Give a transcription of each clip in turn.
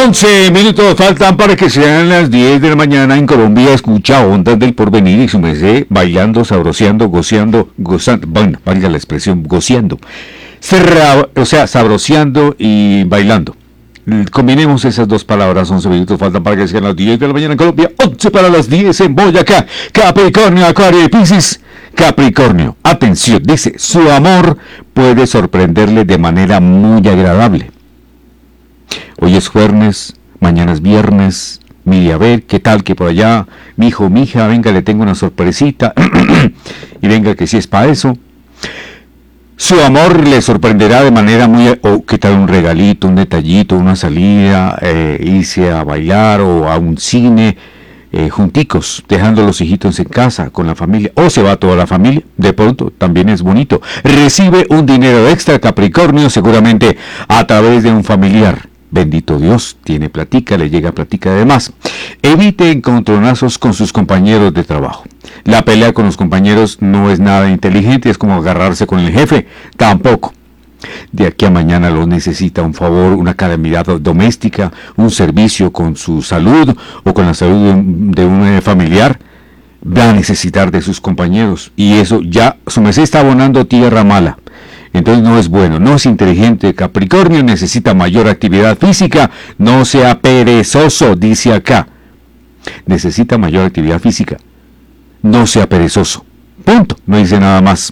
11 minutos faltan para que sean las 10 de la mañana en Colombia. Escucha Ondas del Porvenir y su merced bailando, sabroseando, gozando, bueno, valga la expresión, goceando. O sea, sabroseando y bailando. Combinemos esas dos palabras. 11 minutos faltan para que sean las 10 de la mañana en Colombia. 11 para las 10 en Boyacá. Capricornio, Acuario y Piscis. Capricornio, atención, dice, su amor puede sorprenderle de manera muy agradable. Hoy es jueves, mañana es viernes. Mire, a ver, ¿qué tal que por allá? Mi hijo, mi hija, venga, le tengo una sorpresita. Y venga, que si es para eso. Su amor le sorprenderá de manera muy... ¿qué tal un regalito, un detallito, una salida, irse a bailar o a un cine, junticos, dejando los hijitos en casa con la familia? O se va toda la familia, de pronto, también es bonito. Recibe un dinero extra, Capricornio, seguramente a través de un familiar. Bendito Dios, tiene platica, le llega platica de más. Evite encontronazos con sus compañeros de trabajo. La pelea con los compañeros no es nada inteligente, es como agarrarse con el jefe, tampoco. De aquí a mañana lo necesita un favor, una calamidad doméstica, un servicio con su salud o con la salud de un familiar. Va a necesitar de sus compañeros y eso ya, su merced está abonando tierra mala. Entonces no es bueno, no es inteligente. Capricornio necesita mayor actividad física, no sea perezoso, dice acá. Necesita mayor actividad física, no sea perezoso. Punto, no dice nada más.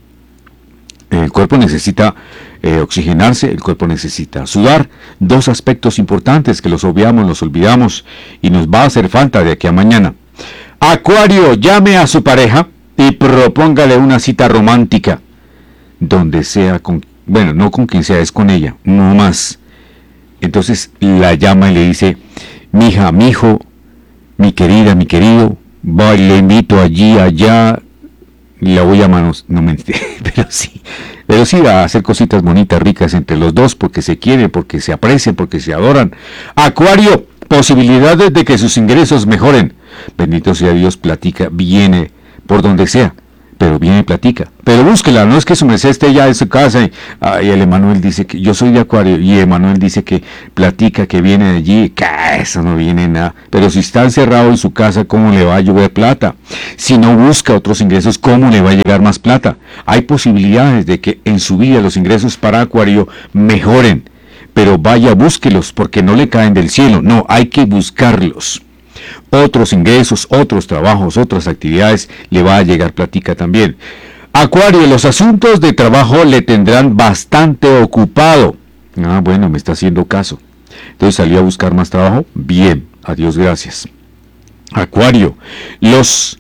El cuerpo necesita oxigenarse, el cuerpo necesita sudar. Dos aspectos importantes que los obviamos, los olvidamos y nos va a hacer falta de aquí a mañana. Acuario, llame a su pareja y propóngale una cita romántica. Donde sea, no con quien sea, es con ella, no más. Entonces la llama y le dice, mija, mijo, mi querida, mi querido, le invito allí, allá, y la voy a manos, no me pero sí va a hacer cositas bonitas, ricas entre los dos, porque se quieren, porque se aprecian, porque se adoran. Acuario, posibilidades de que sus ingresos mejoren. Bendito sea Dios, platica, viene por donde sea. Pero viene y platica, pero búsquela, no es que su merced esté ya en su casa y el Emanuel dice que yo soy de Acuario y Emanuel dice que platica, que viene de allí, que eso no viene nada. Pero si está encerrado en su casa, ¿cómo le va a llover plata? Si no busca otros ingresos, ¿cómo le va a llegar más plata? Hay posibilidades de que en su vida los ingresos para Acuario mejoren, pero vaya, búsquelos, porque no le caen del cielo, no, hay que buscarlos. Otros ingresos, otros trabajos, otras actividades, le va a llegar platica también. Acuario, los asuntos de trabajo le tendrán bastante ocupado. Bueno, me está haciendo caso. Entonces salió a buscar más trabajo. Bien, adiós, gracias. Acuario, los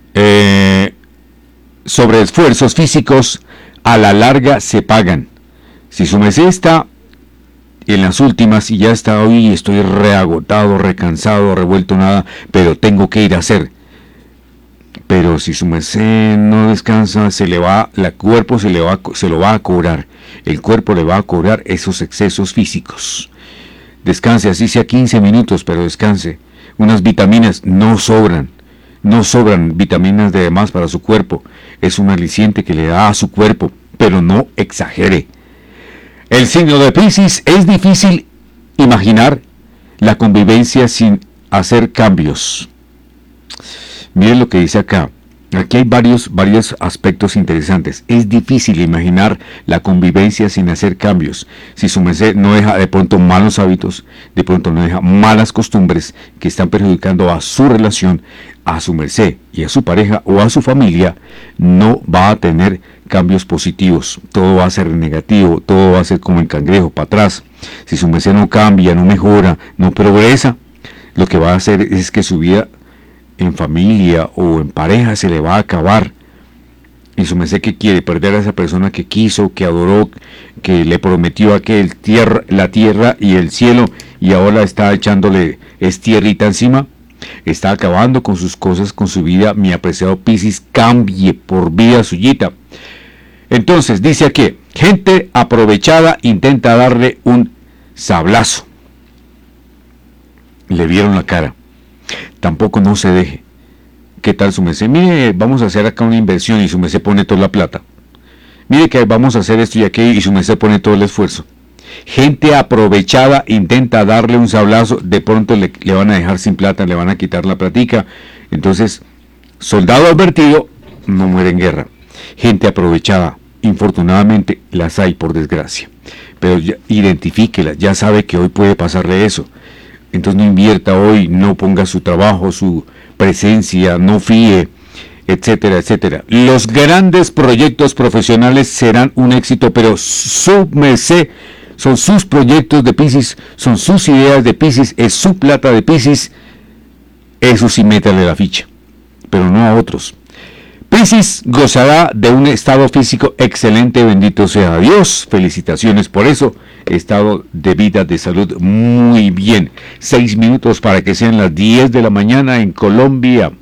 sobreesfuerzos físicos a la larga se pagan. Si su merced está en las últimas y ya está hoy, estoy reagotado, recansado, revuelto nada, pero tengo que ir a hacer. Pero si su merced no descansa, el cuerpo se lo va a cobrar. El cuerpo le va a cobrar esos excesos físicos. Descanse, así sea 15 minutos, pero descanse. Unas vitaminas no sobran vitaminas de más para su cuerpo. Es un aliciente que le da a su cuerpo, pero no exagere. El signo de Piscis, es difícil imaginar la convivencia sin hacer cambios. Miren lo que dice acá. Aquí hay varios aspectos interesantes. Es difícil imaginar la convivencia sin hacer cambios. Si su merced no deja de pronto malos hábitos, de pronto no deja malas costumbres que están perjudicando a su relación, a su merced y a su pareja o a su familia, no va a tener cambios positivos. Todo va a ser negativo, todo va a ser como el cangrejo, para atrás. Si su merced no cambia, no mejora, no progresa, lo que va a hacer es que su vida en familia o en pareja se le va a acabar. Y su merced, que quiere perder a esa persona que quiso, que adoró, que le prometió la tierra y el cielo, y ahora está echándole tierrita encima, está acabando con sus cosas, con su vida. Mi apreciado Piscis, cambie por vida suyita. Entonces dice aquí, gente aprovechada intenta darle un sablazo. Le vieron la cara. Tampoco no se deje. ¿Qué tal su merced? Mire, vamos a hacer acá una inversión y su merced pone toda la plata. Mire que vamos a hacer esto y aquello y su merced pone todo el esfuerzo. Gente aprovechada intenta darle un sablazo, de pronto le van a dejar sin plata, le van a quitar la platica. Entonces, soldado advertido no muere en guerra. Gente aprovechada, infortunadamente las hay por desgracia. Pero ya, identifíquela, ya sabe que hoy puede pasarle eso. Entonces no invierta hoy, no ponga su trabajo, su presencia, no fíe, etcétera, etcétera. Los grandes proyectos profesionales serán un éxito, pero su merced, son sus proyectos de Piscis, son sus ideas de Piscis, es su plata de Piscis. Eso sí, métale la ficha, pero no a otros. Piscis gozará de un estado físico excelente, bendito sea Dios, felicitaciones por eso, estado de vida, de salud muy bien. 6 minutos para que sean las 10 de la mañana en Colombia.